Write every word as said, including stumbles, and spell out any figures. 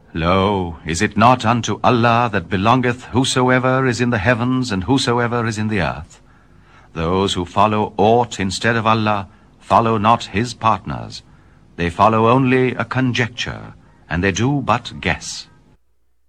Lo, is it not unto Allah that belongeth whosoever is in the heavens and whosoever is in the earth? Those who follow aught instead of Allah follow not his partners. They follow only a conjecture, and they do but guess.